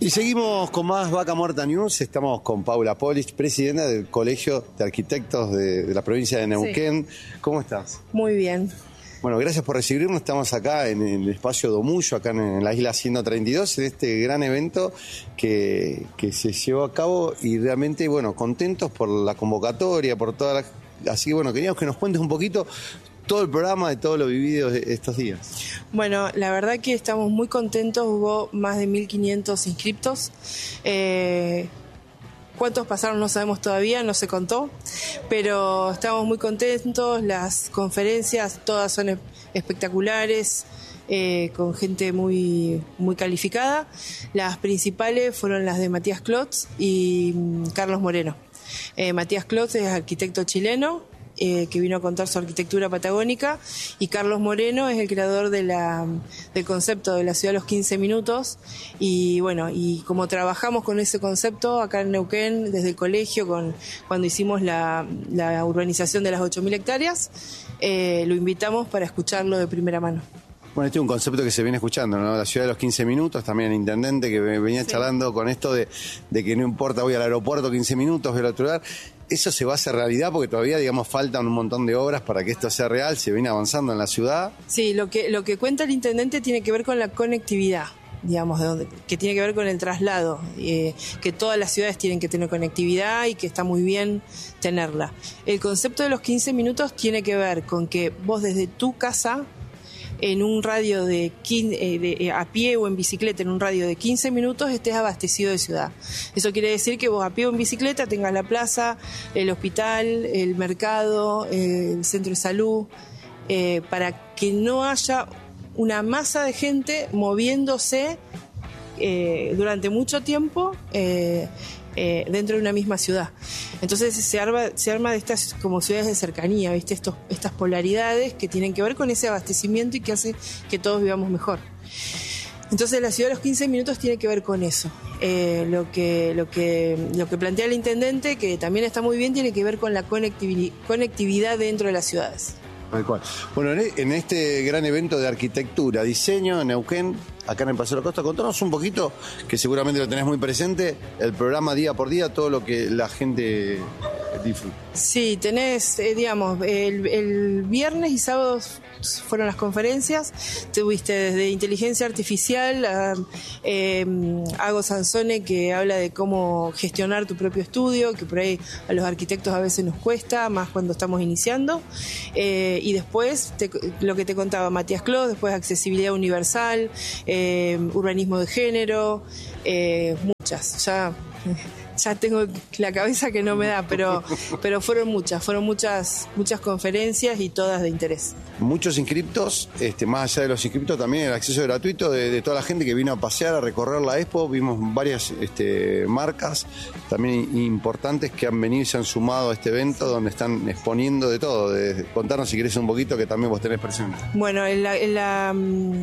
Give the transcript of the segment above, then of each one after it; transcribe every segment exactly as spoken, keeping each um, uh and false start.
Y seguimos con más Vaca Muerta News. Estamos con Paula Polich, presidenta del Colegio de Arquitectos de, de la provincia de Neuquén. Sí. ¿Cómo estás? Muy bien. Bueno, gracias por recibirnos. Estamos acá en el espacio Domullo, acá en la isla ciento treinta y dos, en este gran evento que, que se llevó a cabo y realmente, bueno, contentos por la convocatoria, por toda la... Así que, bueno, queríamos que nos cuentes un poquito todo el programa de todo lo vivido estos días. Bueno, la verdad que estamos muy contentos, hubo más de mil quinientos inscriptos. Eh, ¿Cuántos pasaron? No sabemos todavía, no se contó, pero estamos muy contentos, las conferencias todas son espectaculares, eh, con gente muy, muy calificada. Las principales fueron las de Matías Klotz y um, Carlos Moreno. Eh, Matías Klotz es arquitecto chileno, Eh, que vino a contar su arquitectura patagónica, y Carlos Moreno es el creador de la, del concepto de la ciudad de los quince minutos, y bueno, y como trabajamos con ese concepto acá en Neuquén desde el colegio, con, cuando hicimos la, la urbanización de las ocho mil hectáreas, eh, lo invitamos para escucharlo de primera mano. Bueno, este es un concepto que se viene escuchando, ¿no? La ciudad de los quince minutos, también el intendente que venía sí. charlando con esto de, de que no importa, voy al aeropuerto quince minutos, voy al otro lugar. ¿Eso se va a hacer realidad? Porque todavía, digamos, faltan un montón de obras para que esto sea real, se viene avanzando en la ciudad. Sí, lo que, lo que cuenta el intendente tiene que ver con la conectividad, digamos, de donde, que tiene que ver con el traslado, eh, que todas las ciudades tienen que tener conectividad y que está muy bien tenerla. El concepto de los quince minutos tiene que ver con que vos desde tu casa, en un radio de, quince, eh, de a pie o en bicicleta, en un radio de quince minutos, estés abastecido de ciudad. Eso quiere decir que vos a pie o en bicicleta tengas la plaza, el hospital, el mercado, eh, el centro de salud, eh, para que no haya una masa de gente moviéndose eh, durante mucho tiempo eh, eh, dentro de una misma ciudad. Entonces se arma, se arma de estas como ciudades de cercanía, ¿viste? Estos, estas polaridades que tienen que ver con ese abastecimiento y que hace que todos vivamos mejor. Entonces la ciudad de los quince minutos tiene que ver con eso. Eh, lo que, lo que, lo que plantea el intendente, que también está muy bien, tiene que ver con la conectividad, conectividad dentro de las ciudades. Bueno, en este gran evento de arquitectura, diseño en Neuquén, acá en el Paseo de la Costa, contanos un poquito, que seguramente lo tenés muy presente, el programa día por día, todo lo que la gente disfruta. Sí, tenés, eh, digamos, el, el viernes y sábados fueron las conferencias, tuviste desde inteligencia artificial a eh, Ago Sansone, que habla de cómo gestionar tu propio estudio, que por ahí a los arquitectos a veces nos cuesta, más cuando estamos iniciando, eh, y después te, lo que te contaba Matías Klotz, después accesibilidad universal, eh, urbanismo de género, eh, muchas, ya... Ya tengo la cabeza que no me da, pero pero fueron muchas, fueron muchas muchas conferencias y todas de interés. Muchos inscriptos, este, más allá de los inscriptos, también el acceso gratuito de, de toda la gente que vino a pasear, a recorrer la expo. Vimos varias este, marcas también importantes que han venido y se han sumado a este evento, donde están exponiendo de todo. De, contarnos si querés un poquito, que también vos tenés presente. Bueno, en la... En la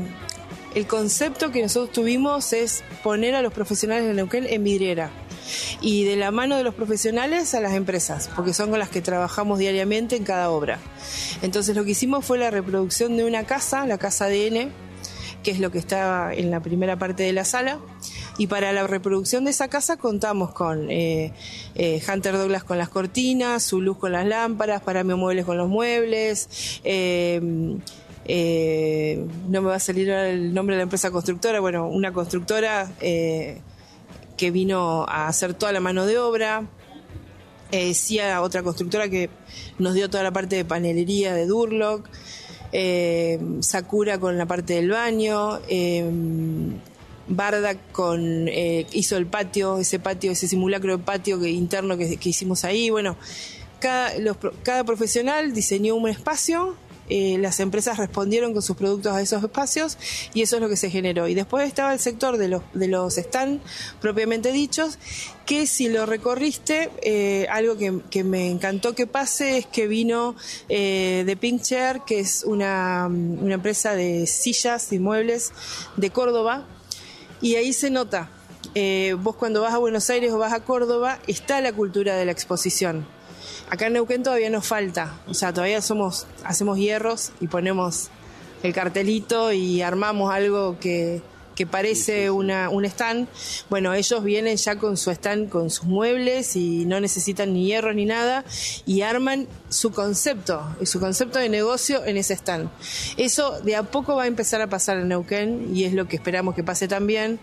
el concepto que nosotros tuvimos es poner a los profesionales de Neuquén en vidriera, y de la mano de los profesionales a las empresas, porque son con las que trabajamos diariamente en cada obra. Entonces lo que hicimos fue la reproducción de una casa, la casa D N, que es lo que está en la primera parte de la sala, y para la reproducción de esa casa contamos con eh, eh, Hunter Douglas con las cortinas, Zuluz con las lámparas, Paramio Muebles con los muebles, eh, Eh, no me va a salir el nombre de la empresa constructora, bueno, una constructora eh, que vino a hacer toda la mano de obra, eh, sí, a otra constructora que nos dio toda la parte de panelería de Durlock, eh, Sakura con la parte del baño, eh, Barda con eh, hizo el patio, ese patio, ese simulacro de patio que, interno que, que hicimos ahí. Bueno, cada, los, cada profesional diseñó un espacio. Eh, las empresas respondieron con sus productos a esos espacios y eso es lo que se generó. Y después estaba el sector de los, de los stand propiamente dichos, que si lo recorriste, eh, algo que, que me encantó que pase es que vino eh, The Pink Chair, que es una, una empresa de sillas y muebles de Córdoba, y ahí se nota. Eh, vos cuando vas a Buenos Aires o vas a Córdoba, está la cultura de la exposición. Acá en Neuquén todavía nos falta, o sea, todavía somos, hacemos hierros y ponemos el cartelito y armamos algo que, que parece una, un stand, bueno, ellos vienen ya con su stand, con sus muebles y no necesitan ni hierro ni nada y arman su concepto, su concepto de negocio en ese stand. Eso de a poco va a empezar a pasar en Neuquén y es lo que esperamos que pase también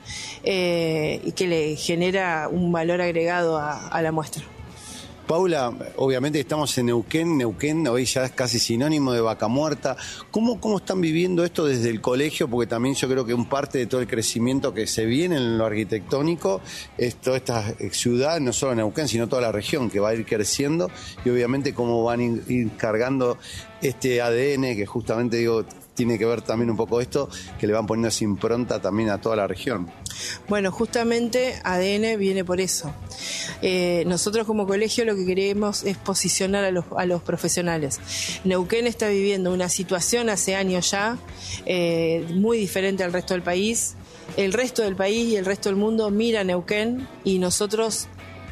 eh, y que le genera un valor agregado a, a la muestra. Paula, obviamente estamos en Neuquén, Neuquén hoy ya es casi sinónimo de vaca muerta. ¿Cómo, cómo están viviendo esto desde el colegio? Porque también yo creo que un parte de todo el crecimiento que se viene en lo arquitectónico es toda esta ciudad, no solo Neuquén, sino toda la región que va a ir creciendo y obviamente cómo van a ir, ir cargando este A D N que justamente digo tiene que ver también un poco esto, que le van poniendo esa impronta también a toda la región. Bueno, justamente A D N viene por eso. Eh, nosotros como colegio lo que queremos es posicionar a los, a los profesionales. Neuquén está viviendo una situación hace años ya eh, muy diferente al resto del país. El resto del país y el resto del mundo mira a Neuquén y nosotros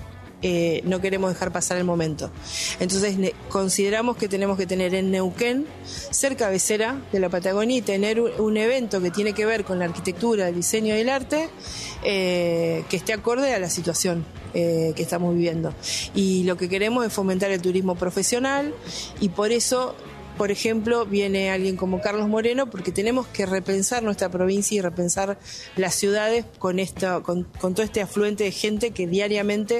Eh, no queremos dejar pasar el momento. Entonces ne- consideramos que tenemos que tener en Neuquén, ser cabecera de la Patagonia y tener un, un evento que tiene que ver con la arquitectura, el diseño y el arte eh, que esté acorde a la situación eh, que estamos viviendo. Y lo que queremos es fomentar el turismo profesional y por eso, por ejemplo, viene alguien como Carlos Moreno porque tenemos que repensar nuestra provincia y repensar las ciudades con, esta, con, con todo este afluente de gente que diariamente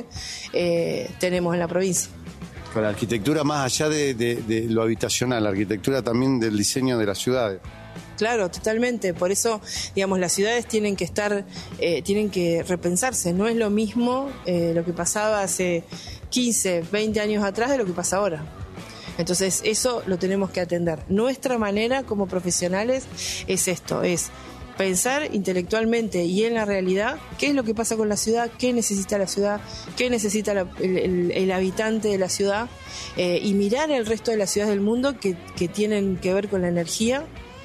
eh, tenemos en la provincia. Con la arquitectura más allá de, de, de lo habitacional, la arquitectura también del diseño de las ciudades. Claro, totalmente. Por eso, digamos, las ciudades tienen que estar, eh, tienen que repensarse. No es lo mismo eh, lo que pasaba hace quince, veinte años atrás de lo que pasa ahora. Entonces eso lo tenemos que atender. Nuestra manera como profesionales es esto, es pensar intelectualmente y en la realidad qué es lo que pasa con la ciudad, qué necesita la ciudad, qué necesita la, el, el, el habitante de la ciudad eh, y mirar el resto de las ciudades del mundo que, que tienen que ver con la energía,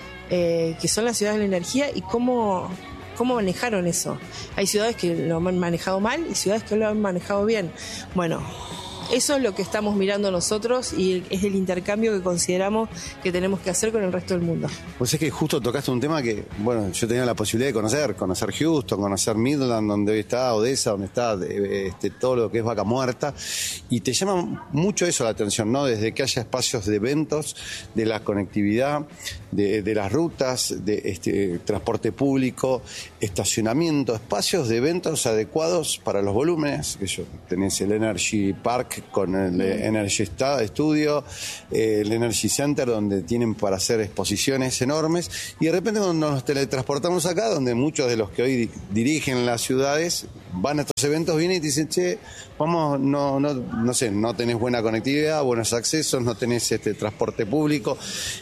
eh, que son las ciudades de la energía y cómo, cómo manejaron eso. Hay ciudades que lo han manejado mal y ciudades que lo han manejado bien. Bueno, eso es lo que estamos mirando nosotros y es el intercambio que consideramos que tenemos que hacer con el resto del mundo. Pues es que justo tocaste un tema que, bueno, yo tenía la posibilidad de conocer, conocer Houston, conocer Midland, donde hoy está Odessa, donde está este, todo lo que es vaca muerta, y te llama mucho eso la atención, ¿no? Desde que haya espacios de eventos, de la conectividad, de, de las rutas, de este, transporte público, estacionamiento, espacios de eventos adecuados para los volúmenes, que yo, tenés el Energy Park con el Energy Studio, eh, el Energy Center, donde tienen para hacer exposiciones enormes, y de repente cuando nos teletransportamos acá, donde muchos de los que hoy dirigen las ciudades van a estos eventos, vienen y te dicen, che, vamos, no, no, no sé, no tenés buena conectividad, buenos accesos, no tenés este transporte público.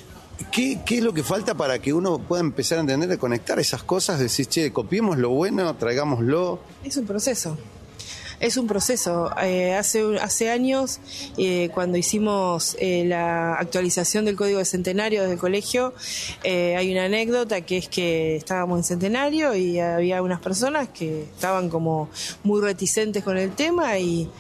¿Qué, ¿Qué es lo que falta para que uno pueda empezar a entender, a conectar esas cosas? Decir, che, copiemos lo bueno, traigámoslo. Es un proceso. Es un proceso. Eh, hace, hace años, eh, cuando hicimos eh, la actualización del Código de Centenario desde el colegio, eh, hay una anécdota que es que estábamos en Centenario y había unas personas que estaban como muy reticentes con el tema y,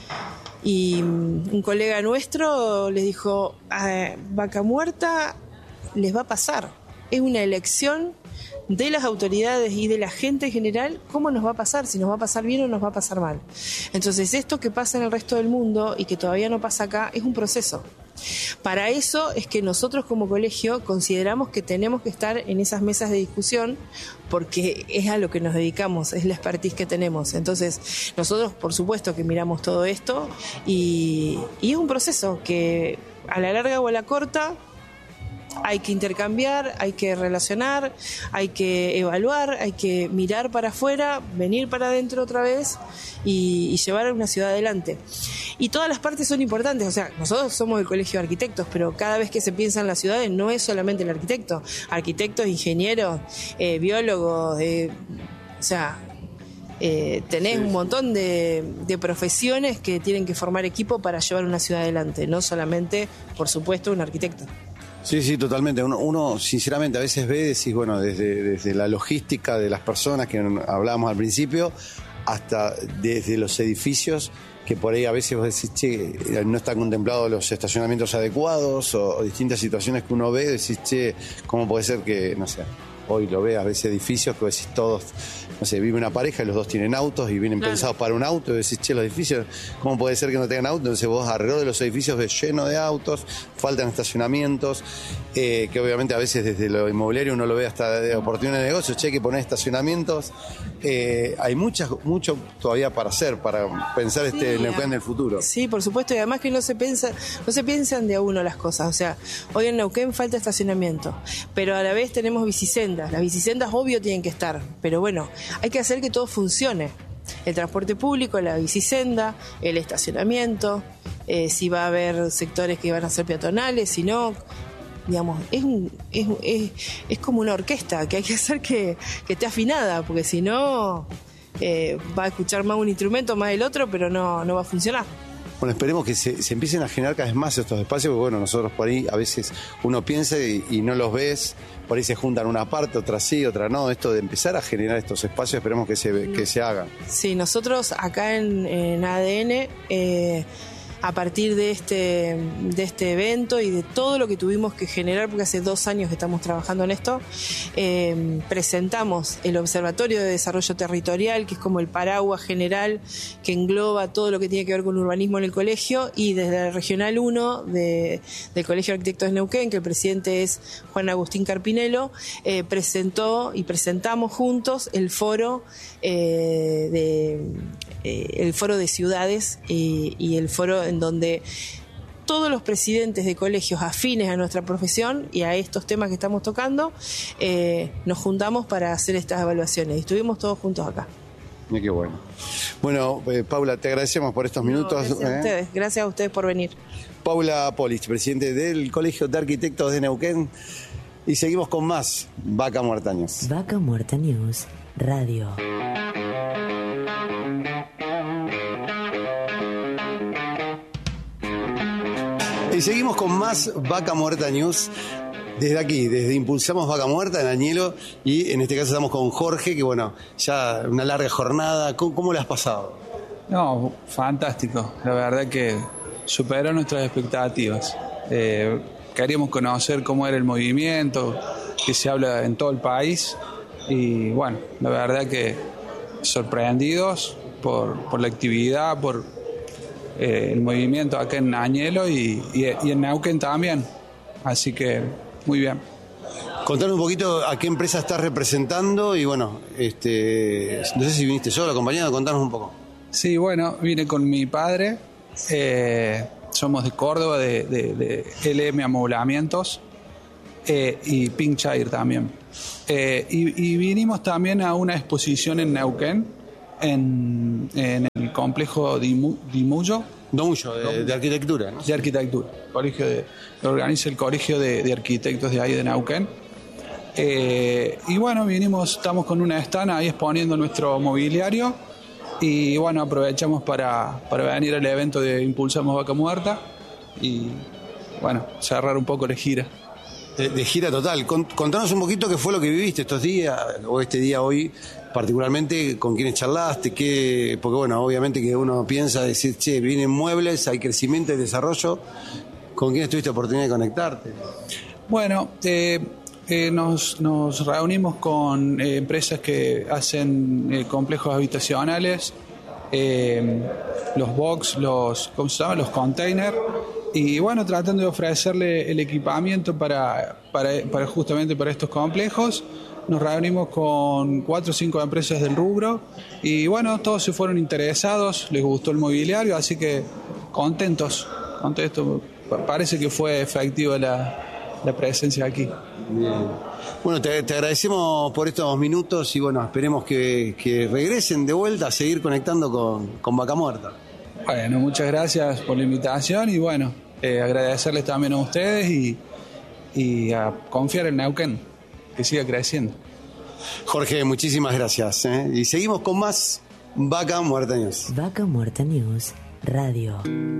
y un colega nuestro les dijo, ah, vaca muerta les va a pasar. Es una elección de las autoridades y de la gente en general, cómo nos va a pasar, si nos va a pasar bien o nos va a pasar mal. Entonces, esto que pasa en el resto del mundo y que todavía no pasa acá, es un proceso. Para eso es que nosotros como colegio consideramos que tenemos que estar en esas mesas de discusión porque es a lo que nos dedicamos, es la expertise que tenemos. Entonces, nosotros por supuesto que miramos todo esto y, y es un proceso que a la larga o a la corta hay que intercambiar, hay que relacionar, hay que evaluar, hay que mirar para afuera, venir para adentro otra vez y, y llevar a una ciudad adelante. Y todas las partes son importantes, o sea, nosotros somos el colegio de arquitectos, pero cada vez que se piensa en las ciudades no es solamente el arquitecto, arquitectos, ingenieros, eh, biólogos, eh, o sea... Eh, tenés sí, un montón de, de profesiones que tienen que formar equipo para llevar una ciudad adelante, no solamente, por supuesto, un arquitecto. Sí, sí, totalmente. Uno, uno sinceramente a veces ve, decís, bueno, desde, desde la logística de las personas que hablábamos al principio, hasta desde los edificios, que por ahí a veces vos decís, che, no están contemplados los estacionamientos adecuados o, o distintas situaciones que uno ve, decís, che, ¿cómo puede ser que, no sé, hoy lo ves, a veces edificios que decís todos, no sé, vive una pareja y los dos tienen autos y vienen claro. pensados para un auto, y decís, che, los edificios, ¿cómo puede ser que no tengan auto? Entonces vos alrededor de los edificios ves lleno de autos, faltan estacionamientos, eh, que obviamente a veces desde lo inmobiliario uno lo ve hasta de oportunidades de negocio, che, hay que poner estacionamientos, eh, hay muchas, mucho todavía para hacer, para pensar sí, este Neuquén del futuro. Sí, por supuesto, y además que no se piensa, no se piensan de a uno las cosas, o sea, hoy en Neuquén falta estacionamiento, pero a la vez tenemos bicisendas, las bicisendas obvio tienen que estar, pero bueno, hay que hacer que todo funcione, el transporte público, la bicisenda, el estacionamiento, eh, si va a haber sectores que van a ser peatonales, si no, digamos, es, un, es, es, es como una orquesta que hay que hacer que, que esté afinada, porque si no eh, va a escuchar más un instrumento, más el otro, pero no, no va a funcionar. Bueno, esperemos que se, se empiecen a generar cada vez más estos espacios, porque bueno, nosotros por ahí a veces uno piensa y, y no los ves, por ahí se juntan una parte, otra sí, otra no. Esto de empezar a generar estos espacios, esperemos que se, que se hagan. Sí, nosotros acá en, en A D N, eh, a partir de este, de este evento y de todo lo que tuvimos que generar, porque hace dos años que estamos trabajando en esto, eh, presentamos el Observatorio de Desarrollo Territorial, que es como el paraguas general que engloba todo lo que tiene que ver con urbanismo en el colegio, y desde el Regional uno de, del Colegio de Arquitectos de Neuquén, que el presidente es Juan Agustín Carpinello, eh, presentó y presentamos juntos el foro eh, de eh, el foro de ciudades y, y el foro en donde todos los presidentes de colegios afines a nuestra profesión y a estos temas que estamos tocando, eh, nos juntamos para hacer estas evaluaciones. Y estuvimos todos juntos acá. Mira qué bueno. Bueno, eh, Paula, te agradecemos por estos minutos. No, gracias, ¿eh? a ustedes, gracias a ustedes por venir. Paula Polich, presidente del Colegio de Arquitectos de Neuquén. Y seguimos con más Vaca Muerta News. Vaca Muerta News, radio. Y seguimos con más Vaca Muerta News. Desde aquí, desde Impulsamos Vaca Muerta en Añelo, y en este caso estamos con Jorge, que bueno, ya una larga jornada. ¿Cómo, cómo lo has pasado? No, fantástico. La verdad que superó nuestras expectativas. Eh, queríamos conocer cómo era el movimiento, que se habla en todo el país, y bueno, la verdad que sorprendidos por, por la actividad, por eh, el movimiento acá en Añelo y, y, y en Neuquén también. Así que muy bien. Contanos un poquito a qué empresa estás representando y bueno, este, no sé si viniste solo, acompañado, contanos un poco. Sí, bueno, vine con mi padre, eh, somos de Córdoba, de, de, de L M Amoblamientos eh, y Pinkshire también. Eh, y, y vinimos también a una exposición en Neuquén, en, en el complejo Dimu, Dimullo. Domullo, de, de arquitectura, ¿no? De arquitectura, colegio de, lo organiza el Colegio de, de Arquitectos de ahí de Neuquén. Eh, y bueno, vinimos, estamos con una stand ahí exponiendo nuestro mobiliario y bueno, aprovechamos para, para venir al evento de Impulsamos Vaca Muerta y bueno, cerrar un poco la gira. De, de gira total. Contanos un poquito qué fue lo que viviste estos días, o este día hoy, particularmente, con quiénes charlaste, qué, porque bueno, obviamente que uno piensa decir, che, vienen muebles, hay crecimiento y desarrollo. ¿Con quiénes tuviste oportunidad de conectarte? Bueno, eh, eh, nos, nos reunimos con eh, empresas que hacen eh, complejos habitacionales, eh, los box, los, ¿cómo se llama? Los containers. Y bueno, tratando de ofrecerle el equipamiento para, para, para justamente para estos complejos. Nos reunimos con cuatro o cinco empresas del rubro y bueno, todos se fueron interesados, les gustó el mobiliario, así que contentos, contentos. Parece que fue efectiva la, la presencia aquí. Bien. Bueno, te, te agradecemos por estos minutos y bueno, esperemos que, que regresen de vuelta a seguir conectando con, con Vaca Muerta. Bueno, muchas gracias por la invitación y bueno, eh, agradecerles también a ustedes y, y a confiar en Neuquén, que siga creciendo. Jorge, muchísimas gracias. ¿eh? Y seguimos con más Vaca Muerta News. Vaca Muerta News, radio.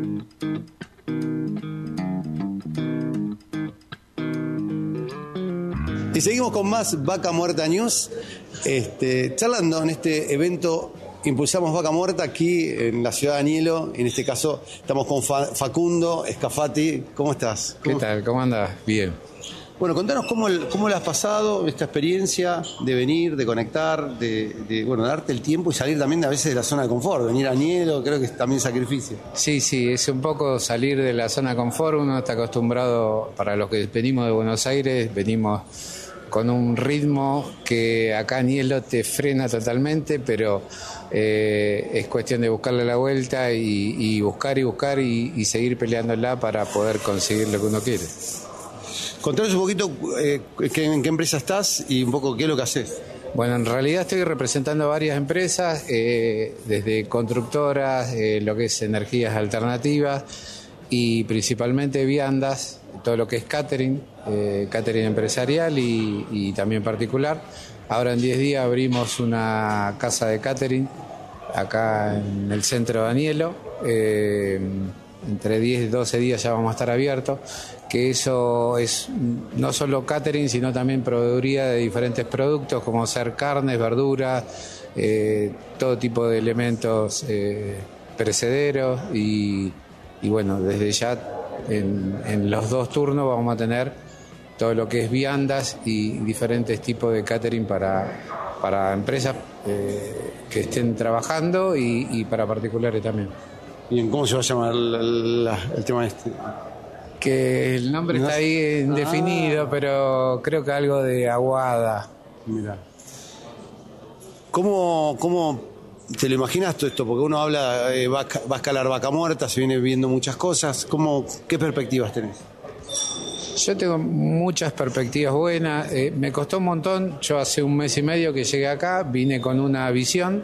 Y seguimos con más Vaca Muerta News, este, charlando en este evento Impulsamos Vaca Muerta aquí en la ciudad de Añelo. En este caso estamos con Fa- Facundo Escafati. ¿Cómo estás? ¿Qué ¿Cómo... tal? ¿Cómo andas? Bien. Bueno, contanos cómo, cómo le has pasado esta experiencia de venir, de conectar, de, de bueno, darte el tiempo y salir también a veces de la zona de confort, venir a Añelo, creo que es también sacrificio. Sí, sí, es un poco salir de la zona de confort, uno está acostumbrado, para los que venimos de Buenos Aires, venimos con un ritmo que acá Añelo te frena totalmente, pero eh, es cuestión de buscarle la vuelta y, y buscar y buscar y, y seguir peleándola para poder conseguir lo que uno quiere. Contanos un poquito eh, en qué empresa estás y un poco qué es lo que haces. Bueno, en realidad estoy representando a varias empresas, eh, desde constructoras, eh, lo que es energías alternativas y principalmente viandas, todo lo que es catering, eh, catering empresarial y, y también particular. Ahora en diez días abrimos una casa de catering acá en el centro de Añelo. Eh, entre diez y doce días ya vamos a estar abiertos, que eso es no solo catering, sino también proveeduría de diferentes productos, como ser carnes, verduras, eh, todo tipo de elementos eh, perecederos y, y bueno, desde ya en, en los dos turnos vamos a tener todo lo que es viandas y diferentes tipos de catering para, para empresas eh, que estén trabajando y, y para particulares también. Bien, ¿cómo se va a llamar el, el, el tema este? Que el nombre no está ahí indefinido, ah. pero creo que algo de aguada. Mira. ¿Cómo, cómo te lo imaginas todo esto? Porque uno habla, eh, va, va a escalar Vaca Muerta, se viene viendo muchas cosas. ¿Cómo, qué perspectivas tenés? Yo tengo muchas perspectivas buenas. Eh, me costó un montón. Yo hace un mes y medio que llegué acá, vine con una visión.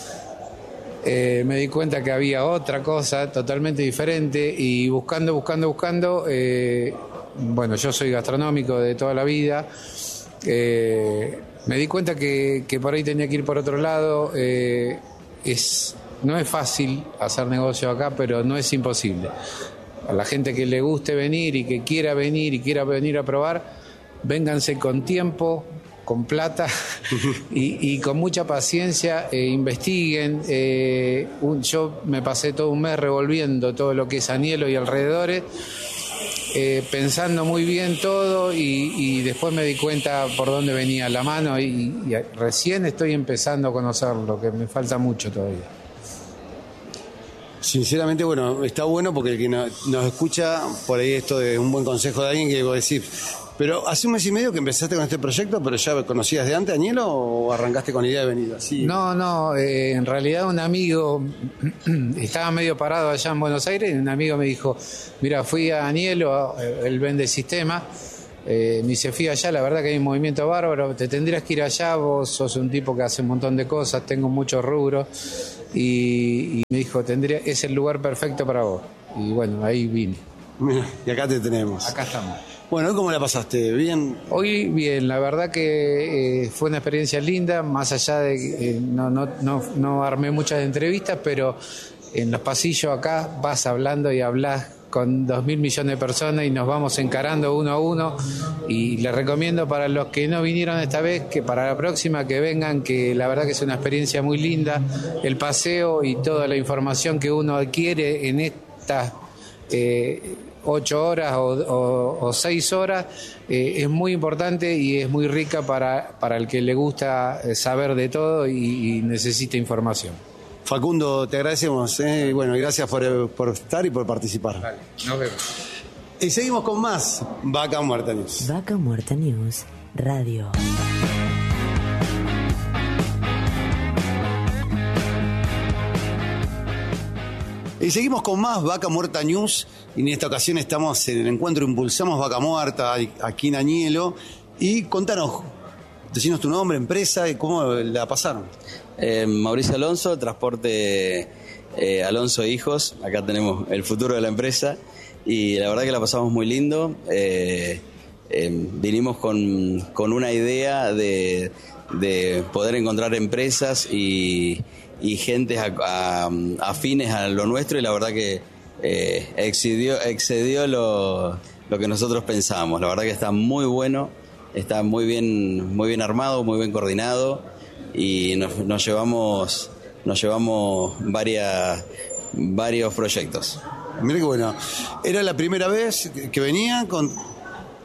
Eh, me di cuenta que había otra cosa totalmente diferente y buscando, buscando, buscando, eh, bueno, yo soy gastronómico de toda la vida, eh, me di cuenta que, que por ahí tenía que ir por otro lado. eh, es, no es fácil hacer negocio acá, pero no es imposible. A la gente que le guste venir y que quiera venir y quiera venir a probar, vénganse con tiempo, con plata y, y con mucha paciencia, eh, investiguen. Eh, un, yo me pasé todo un mes revolviendo todo lo que es Añelo y alrededores, eh, pensando muy bien todo y, y después me di cuenta por dónde venía la mano y, y recién estoy empezando a conocerlo, que me falta mucho todavía. Sinceramente, bueno, está bueno porque el que nos, nos escucha, por ahí esto es un buen consejo de alguien que debo decir. Pero hace un mes y medio que empezaste con este proyecto, ¿pero ya conocías de antes a Añelo o arrancaste con la idea de venir así? No, no, eh, en realidad un amigo estaba medio parado allá en Buenos Aires y un amigo me dijo, mira, fui a Añelo, él vende sistema, eh, me dice, fui allá, la verdad que hay un movimiento bárbaro, te tendrías que ir allá, vos sos un tipo que hace un montón de cosas, tengo muchos rubros, y, y me dijo, tendría, es el lugar perfecto para vos. Y bueno, ahí vine. Mira, y acá te tenemos. Acá estamos. Bueno, ¿cómo la pasaste? ¿Bien? Hoy bien, la verdad que eh, fue una experiencia linda, más allá de que eh, no, no, no, no armé muchas entrevistas, pero en los pasillos acá vas hablando y hablas con dos mil millones de personas y nos vamos encarando uno a uno, y les recomiendo para los que no vinieron esta vez que para la próxima que vengan, que la verdad que es una experiencia muy linda, el paseo y toda la información que uno adquiere en estas eh, ocho horas o, o, o seis horas eh, es muy importante y es muy rica para, para el que le gusta saber de todo y, y necesita información. Facundo, te agradecemos, ¿eh? Bueno, y gracias por, por estar y por participar. Vale, nos vemos. Y seguimos con más Vaca Muerta News. Vaca Muerta News Radio. Y seguimos con más Vaca Muerta News, y en esta ocasión estamos en el encuentro Impulsamos Vaca Muerta, aquí en Añelo. Y contanos, decinos tu nombre, empresa y cómo la pasaron. Eh, Mauricio Alonso, transporte eh, Alonso e Hijos, acá tenemos el futuro de la empresa y la verdad que la pasamos muy lindo. Eh, eh, vinimos con, con una idea de, de poder encontrar empresas y y gente a, a, afines a lo nuestro, y la verdad que eh, excedió, excedió lo, lo que nosotros pensábamos. La verdad que está muy bueno, está muy bien, muy bien armado, muy bien coordinado, y nos, nos llevamos nos llevamos varias, varios proyectos. Mira qué bueno. ¿Era la primera vez que venía con...?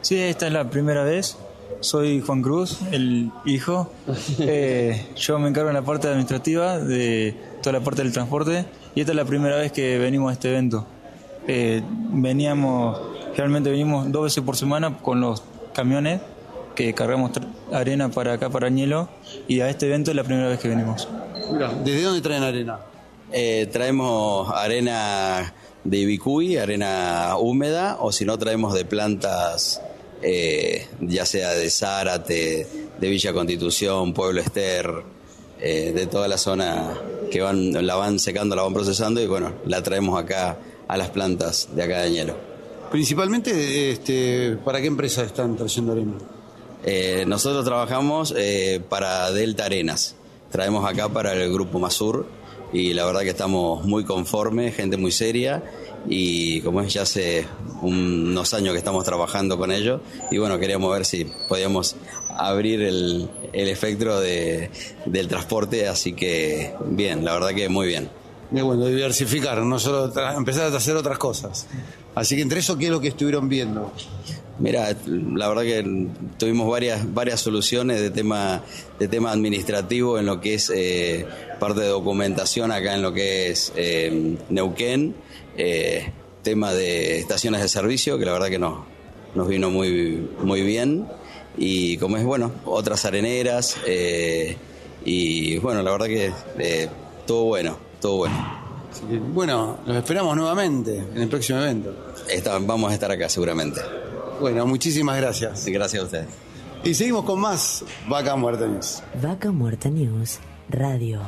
Sí, esta es la primera vez. Soy Juan Cruz, el hijo. Eh, yo me encargo en la parte administrativa de toda la parte del transporte y esta es la primera vez que venimos a este evento. Eh, veníamos, realmente venimos dos veces por semana con los camiones que cargamos arena para acá, para Añelo, y a este evento es la primera vez que venimos. Mira, ¿desde dónde traen arena? Eh, traemos arena de Ibicuy, arena húmeda, o si no traemos de plantas, eh, ya sea de Zárate, de Villa Constitución, Pueblo Ester, eh, de toda la zona que van, la van secando, la van procesando y bueno, la traemos acá a las plantas de acá de Añelo. Principalmente, este, ¿para qué empresa están trayendo arena? Eh, nosotros trabajamos eh, para Delta Arenas, traemos acá para el Grupo Masur y la verdad que estamos muy conformes, gente muy seria y como es ya hace unos años que estamos trabajando con ellos y bueno, queríamos ver si podíamos abrir el, el espectro de, del transporte, así que bien, la verdad que muy bien. Y bueno, diversificar, no solo tra- empezar a hacer otras cosas. Así que entre eso, ¿qué es lo que estuvieron viendo? Mira, la verdad que tuvimos varias varias soluciones de tema de tema administrativo en lo que es eh, parte de documentación acá en lo que es eh, Neuquén, eh, tema de estaciones de servicio que la verdad que nos nos vino muy muy bien y como es bueno otras areneras eh, y bueno la verdad que eh, todo bueno todo bueno. Así que, bueno, los esperamos nuevamente en el próximo evento. Está, vamos a estar acá seguramente. Bueno, muchísimas gracias. Gracias a ustedes. Y seguimos con más Vaca Muerta News. Vaca Muerta News Radio.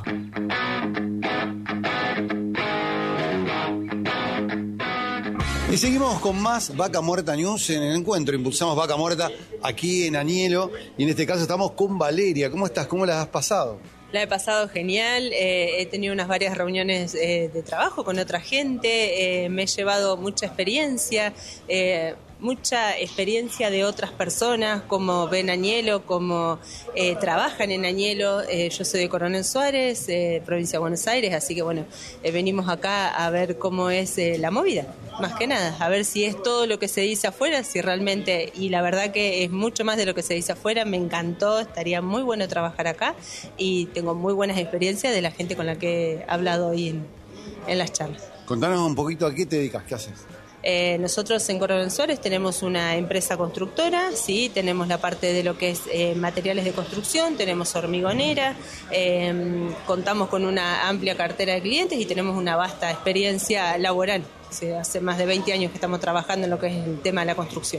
Y seguimos con más Vaca Muerta News en el encuentro. Impulsamos Vaca Muerta aquí en Añelo y en este caso estamos con Valeria. ¿Cómo estás? ¿Cómo la has pasado? La he pasado genial, eh, he tenido unas varias reuniones eh, de trabajo con otra gente, eh, me he llevado mucha experiencia, eh, mucha experiencia de otras personas, como ven Añelo, como eh, trabajan en Añelo. Eh, yo soy de Coronel Suárez, eh, provincia de Buenos Aires, así que bueno, eh, venimos acá a ver cómo es eh, la movida, más que nada, a ver si es todo lo que se dice afuera, si realmente, y la verdad que es mucho más de lo que se dice afuera, me encantó, estaría muy bueno trabajar acá y tengo muy buenas experiencias de la gente con la que he hablado hoy en, en las charlas. Contanos un poquito a qué te dedicas, qué haces. Eh, nosotros en Coronel Suárez tenemos una empresa constructora, sí, tenemos la parte de lo que es eh, materiales de construcción, tenemos hormigonera, eh, contamos con una amplia cartera de clientes y tenemos una vasta experiencia laboral. Sí, hace más de veinte años que estamos trabajando en lo que es el tema de la construcción.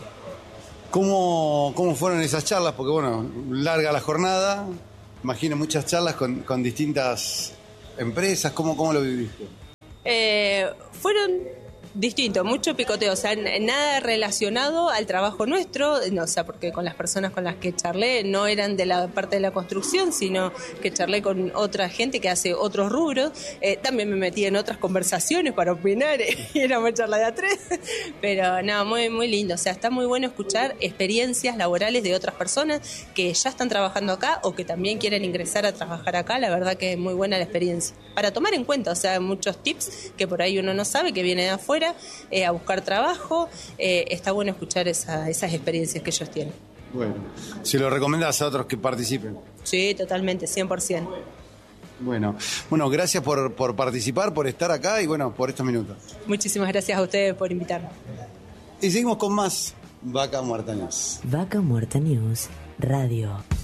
¿Cómo, cómo fueron esas charlas? Porque bueno, larga la jornada, imagino muchas charlas con, con distintas empresas, ¿cómo, cómo lo viviste? Eh, fueron distinto, mucho picoteo, o sea, n- nada relacionado al trabajo nuestro, no, o sea, porque con las personas con las que charlé no eran de la parte de la construcción, sino que charlé con otra gente que hace otros rubros, eh, también me metí en otras conversaciones para opinar y éramos charla de a tres, pero no, muy, muy lindo, o sea, está muy bueno escuchar experiencias laborales de otras personas que ya están trabajando acá o que también quieren ingresar a trabajar acá, la verdad que es muy buena la experiencia, para tomar en cuenta, o sea, muchos tips que por ahí uno no sabe, que viene de afuera, Eh, a buscar trabajo, eh, está bueno escuchar esa, esas experiencias que ellos tienen. Bueno, si lo recomendás a otros que participen. Sí, totalmente, cien por ciento. Bueno, bueno, gracias por, por participar, por estar acá y bueno, por estos minutos. Muchísimas gracias a ustedes por invitarme. Y seguimos con más Vaca Muerta News. Vaca Muerta News Radio.